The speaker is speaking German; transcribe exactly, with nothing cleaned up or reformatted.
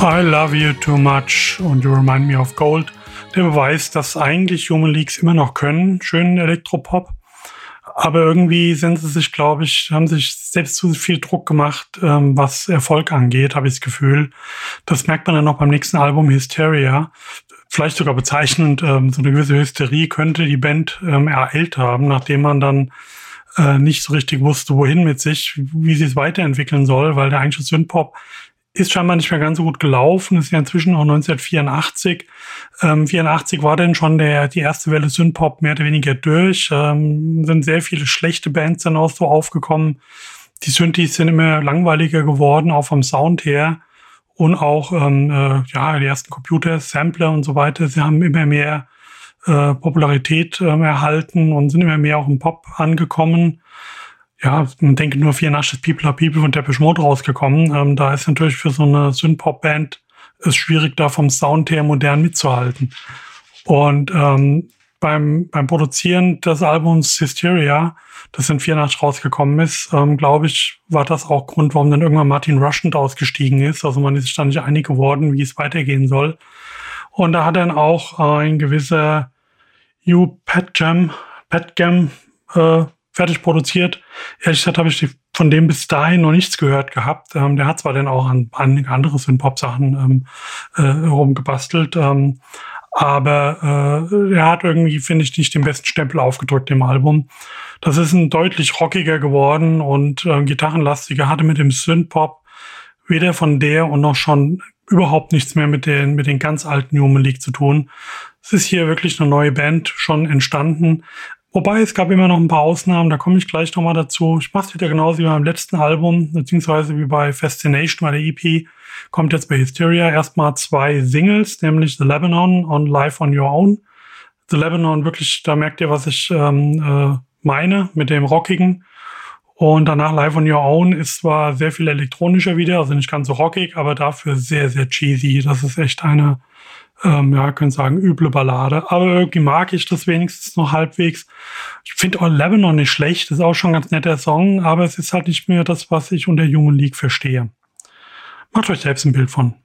I Love You Too Much und You Remind Me of Gold. Der Beweis, dass eigentlich Human Leagues immer noch können, schönen Elektropop. Aber irgendwie sind sie sich, glaube ich, haben sich selbst zu viel Druck gemacht, ähm, was Erfolg angeht, habe ich das Gefühl. Das merkt man dann noch beim nächsten Album Hysteria. Vielleicht sogar bezeichnend, ähm, so eine gewisse Hysterie könnte die Band ähm, ereilt haben, nachdem man dann äh, nicht so richtig wusste, wohin mit sich, wie sie es weiterentwickeln soll, weil der eigentliche Synthpop ist scheinbar nicht mehr ganz so gut gelaufen. Das ist ja inzwischen auch neunzehnhundertvierundachtzig. Ähm, vierundachtzig war dann schon der, die erste Welle Synthpop mehr oder weniger durch. Ähm, sind sehr viele schlechte Bands dann auch so aufgekommen. Die Synthes sind immer langweiliger geworden, auch vom Sound her. Und auch, ähm, äh, ja, die ersten Computer, Sampler und so weiter, sie haben immer mehr äh, Popularität äh, erhalten und sind immer mehr auch im Pop angekommen. Ja, man denke nur vierundachtzig People are People von Depeche Mode rausgekommen. Ähm, da ist natürlich für so eine Synth-Pop-Band es schwierig, da vom Sound her modern mitzuhalten. Und ähm, beim beim Produzieren des Albums Hysteria, das in vierundachtzig rausgekommen ist, ähm, glaube ich, war das auch Grund, warum dann irgendwann Martin Rushent ausgestiegen ist. Also man ist sich da nicht einig geworden, wie es weitergehen soll. Und da hat dann auch ein gewisser Hugh Padgham, Padgham äh, fertig produziert. Ehrlich gesagt habe ich die, von dem bis dahin noch nichts gehört gehabt. Ähm, der hat zwar dann auch an einige andere Synthpop-Sachen ähm, äh, rumgebastelt, ähm, aber äh, er hat irgendwie, finde ich, nicht den besten Stempel aufgedrückt im Album. Das ist ein deutlich rockiger geworden und äh, gitarrenlastiger, hatte mit dem Synthpop weder von der und noch schon überhaupt nichts mehr mit den, mit den ganz alten Human League zu tun. Es ist hier wirklich eine neue Band schon entstanden. Wobei, es gab immer noch ein paar Ausnahmen, da komme ich gleich nochmal dazu. Ich mache es wieder genauso wie beim letzten Album, beziehungsweise wie bei Fascination, bei der E P, kommt jetzt bei Hysteria erstmal zwei Singles, nämlich The Lebanon und Live on Your Own. The Lebanon, wirklich, da merkt ihr, was ich ähm, äh, meine, mit dem Rockigen. Und danach Live on Your Own ist zwar sehr viel elektronischer wieder, also nicht ganz so rockig, aber dafür sehr, sehr cheesy. Das ist echt eine, Ähm, ja, können sagen, üble Ballade. Aber irgendwie mag ich das wenigstens noch halbwegs. Ich finde auch Lebanon nicht schlecht. Das ist auch schon ein ganz netter Song, aber es ist halt nicht mehr das, was ich unter Human League verstehe. Macht euch selbst ein Bild von.